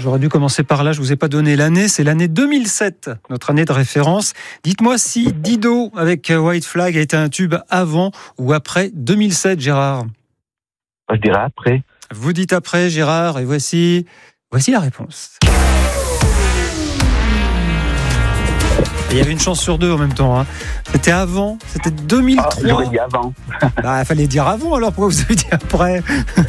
J'aurais dû commencer par là, je vous ai pas donné l'année, c'est l'année 2007, notre année de référence. Dites-moi si Dido avec White Flag a été un tube avant ou après 2007, Gérard. Je dirais après. Vous dites après, Gérard, et voici la réponse. Il y avait une chance sur deux en même temps. Hein. C'était avant, c'était 2003. J'aurais dit avant. Il fallait dire avant, alors pourquoi vous avez dit après?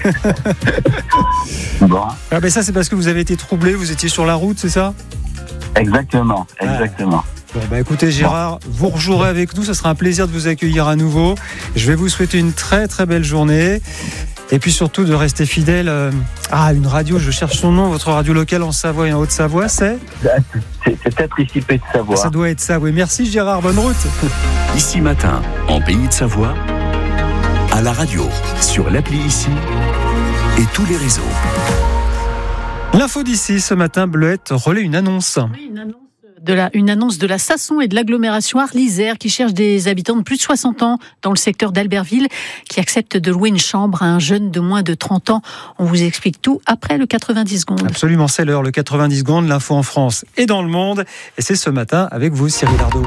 Bon. Mais ça, c'est parce que vous avez été troublé, vous étiez sur la route, c'est ça? Exactement. Bon, écoutez, Gérard, vous rejouerez avec nous, ce sera un plaisir de vous accueillir à nouveau. Je vais vous souhaiter une très très belle journée. Et puis surtout de rester fidèle à une radio, je cherche son nom, votre radio locale en Savoie et en Haute-Savoie, c'est peut-être ici Pays de Savoie. Ça doit être ça, oui. Merci Gérard, bonne route. Ici Matin, en Pays de Savoie, à la radio, sur l'appli Ici et tous les réseaux. L'info d'ici, ce matin, Bleuette relaie une annonce. Oui, une annonce de la Sasson et de l'agglomération Arlysère qui cherche des habitants de plus de 60 ans dans le secteur d'Albertville qui acceptent de louer une chambre à un jeune de moins de 30 ans. On vous explique tout après le 90 secondes. Absolument, c'est l'heure, le 90 secondes, l'info en France et dans le monde. Et c'est ce matin avec vous, Cyril Ardo.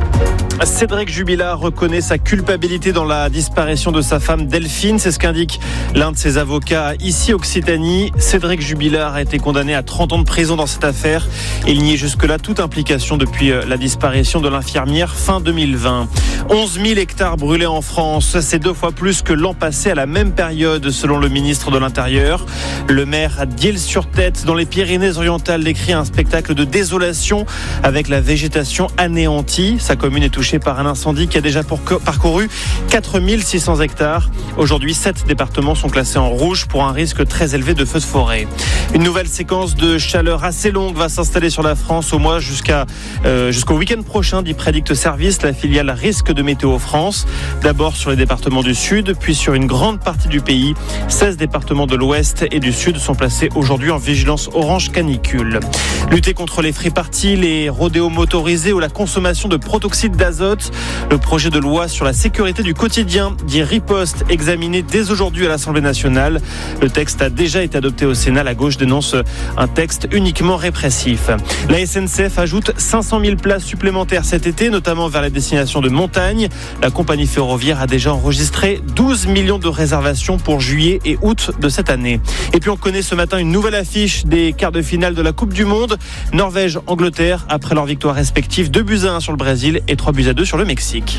Cédric Jubilard reconnaît sa culpabilité dans la disparition de sa femme Delphine. C'est ce qu'indique l'un de ses avocats ici Occitanie. Cédric Jubilard a été condamné à 30 ans de prison dans cette affaire. Il niait jusque-là toute implication depuis la disparition de l'infirmière fin 2020. 11 000 hectares brûlés en France. C'est 2 fois plus que l'an passé à la même période selon le ministre de l'Intérieur. Le maire à Diehl-sur-Tête dans les Pyrénées-Orientales décrit un spectacle de désolation avec la végétation anéantie. Sa commune est touchée par un incendie qui a déjà parcouru 4 600 hectares. Aujourd'hui, 7 départements sont classés en rouge pour un risque très élevé de feux de forêt. Une nouvelle séquence de chaleur assez longue va s'installer sur la France au moins jusqu'au week-end prochain, dit Predict Service, la filiale risque de Météo France. D'abord sur les départements du Sud, puis sur une grande partie du pays. 16 départements de l'Ouest et du Sud sont placés aujourd'hui en vigilance orange canicule. Lutter contre les free-parties, les rodéos motorisés ou la consommation de protoxyde d'azote. Le projet de loi sur la sécurité du quotidien, dit Riposte, examiné dès aujourd'hui à l'Assemblée nationale. Le texte a déjà été adopté au Sénat. La gauche dénonce un texte uniquement répressif. La SNCF ajoute 500 000 places supplémentaires cet été, notamment vers les destinations de montagne. La compagnie ferroviaire a déjà enregistré 12 millions de réservations pour juillet et août de cette année. Et puis on connaît ce matin une nouvelle affiche des quarts de finale de la Coupe du Monde. Norvège-Angleterre, après leur victoire respective 2-1 sur le Brésil et 3-2 sur le Mexique.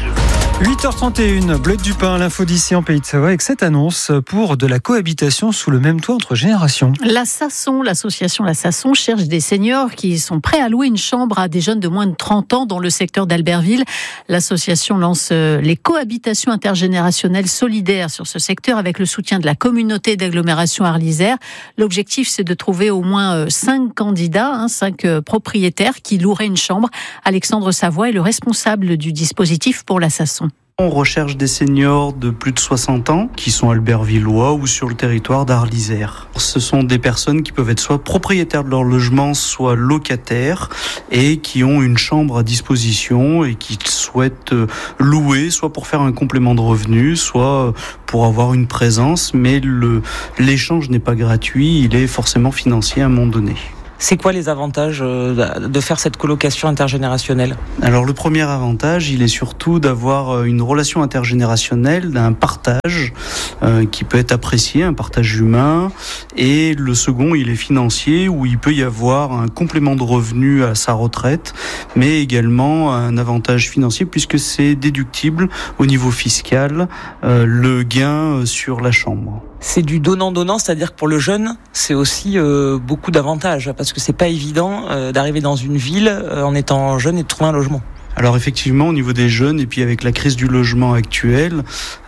8h31, Bleuette du Pin, l'info d'ici en Pays de Savoie avec cette annonce pour de la cohabitation sous le même toit entre générations. La Sasson, l'association La Sasson cherche des seniors qui sont prêts à louer une chambre à des jeunes de moins de 30 ans dans le secteur d'Albertville. L'association lance les cohabitations intergénérationnelles solidaires sur ce secteur avec le soutien de la communauté d'agglomération Arlysère. L'objectif, c'est de trouver au moins 5 candidats, 5 propriétaires qui loueraient une chambre. Alexandre Savoie est le responsable du dispositif pour La Sasson. On recherche des seniors de plus de 60 ans qui sont albertvillois ou sur le territoire d'Arlysère. Ce sont des personnes qui peuvent être soit propriétaires de leur logement, soit locataires et qui ont une chambre à disposition et qui souhaitent louer, soit pour faire un complément de revenus, soit pour avoir une présence. Mais l'échange n'est pas gratuit, il est forcément financier à un moment donné. C'est quoi les avantages de faire cette colocation intergénérationnelle ? Alors le premier avantage, il est surtout d'avoir une relation intergénérationnelle, d'un partage qui peut être apprécié, un partage humain. Et le second, il est financier, où il peut y avoir un complément de revenu à sa retraite, mais également un avantage financier puisque c'est déductible au niveau fiscal, le gain sur la chambre. C'est du donnant-donnant, c'est-à-dire que pour le jeune, c'est aussi beaucoup d'avantages, parce que c'est pas évident d'arriver dans une ville en étant jeune et de trouver un logement. Alors effectivement, au niveau des jeunes, et puis avec la crise du logement actuel,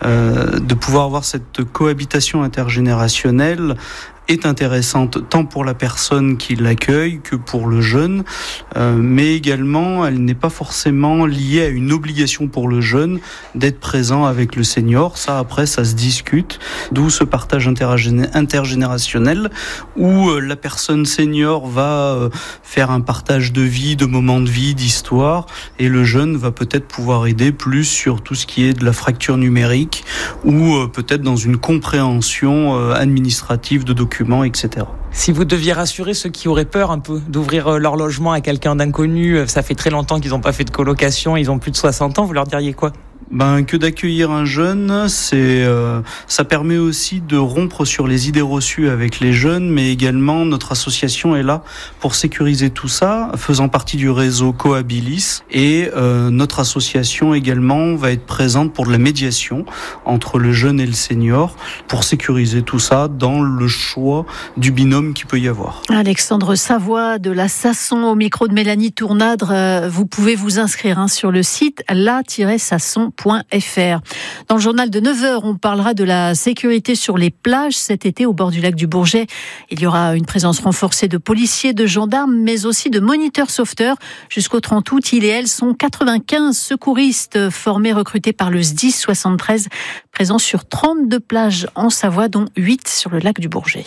de pouvoir avoir cette cohabitation intergénérationnelle est intéressante tant pour la personne qui l'accueille que pour le jeune, mais également elle n'est pas forcément liée à une obligation pour le jeune d'être présent avec le senior. Ça après ça se discute, d'où ce partage intergénérationnel où la personne senior va faire un partage de vie, de moments de vie, d'histoire, et le jeune va peut-être pouvoir aider plus sur tout ce qui est de la fracture numérique ou peut-être dans une compréhension administrative de documents. documents, etc. Si vous deviez rassurer ceux qui auraient peur un peu d'ouvrir leur logement à quelqu'un d'inconnu, ça fait très longtemps qu'ils n'ont pas fait de colocation, ils ont plus de 60 ans, vous leur diriez quoi ? Que d'accueillir un jeune, ça permet aussi de rompre sur les idées reçues avec les jeunes, mais également notre association est là pour sécuriser tout ça, faisant partie du réseau Cohabilis, et notre association également va être présente pour de la médiation entre le jeune et le senior, pour sécuriser tout ça dans le choix du binôme qu'il peut y avoir. Alexandre Savoie de la Sasson au micro de Mélanie Tournadre, vous pouvez vous inscrire sur le site la-sasson.fr. Dans le journal de 9h, on parlera de la sécurité sur les plages cet été au bord du lac du Bourget. Il y aura une présence renforcée de policiers, de gendarmes, mais aussi de moniteurs sauveteurs. Jusqu'au 30 août, ils et elles sont 95 secouristes formés, recrutés par le SDIS 73, présents sur 32 plages en Savoie, dont 8 sur le lac du Bourget.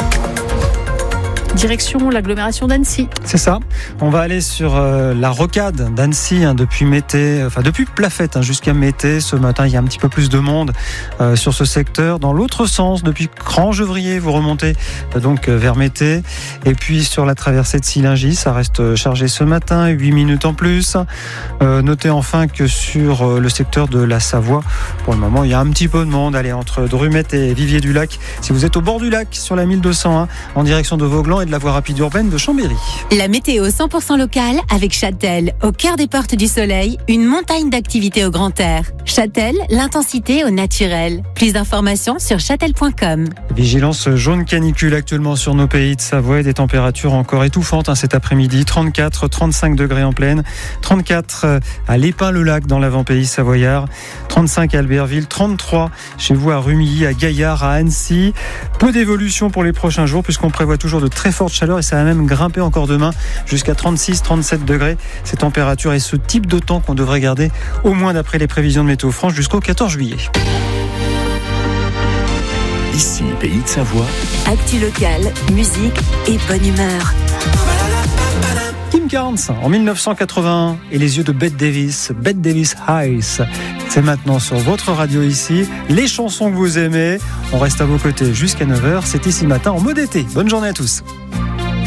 Direction l'agglomération d'Annecy. C'est ça. On va aller sur la rocade d'Annecy depuis Mété, depuis Plafette jusqu'à Mété. Ce matin, il y a un petit peu plus de monde sur ce secteur. Dans l'autre sens, depuis Cran-Gevrier, vous remontez donc vers Mété. Et puis sur la traversée de Sillingy, ça reste chargé ce matin, 8 minutes en plus. Notez enfin que sur le secteur de la Savoie, pour le moment, il y a un petit peu de monde. Allez, entre Drumette et Vivier-du-Lac. Si vous êtes au bord du lac, sur la 1201, en direction de Vauglan et de la voie rapide urbaine de Chambéry. La météo 100% locale avec Châtel. Au cœur des portes du soleil, une montagne d'activités au grand air. Châtel, l'intensité au naturel. Plus d'informations sur châtel.com. Vigilance jaune canicule actuellement sur nos pays de Savoie et des températures encore étouffantes cet après-midi. 34, 35 degrés en plaine, 34 à l'Épin-le-Lac dans l'avant-pays savoyard, 35 à Albertville, 33 chez vous à Rumilly, à Gaillard, à Annecy. Peu d'évolution pour les prochains jours puisqu'on prévoit toujours de très forte chaleur et ça va même grimper encore demain jusqu'à 36-37 degrés. Ces températures et ce type de temps qu'on devrait garder au moins d'après les prévisions de Météo France jusqu'au 14 juillet. Ici, Pays de Savoie. Actu locale, musique et bonne humeur. Kim Carnes en 1981 et les yeux de Bette Davis Eyes. C'est maintenant sur votre radio ici. Les chansons que vous aimez, on reste à vos côtés jusqu'à 9h. C'est Ici Matin en mode été. Bonne journée à tous.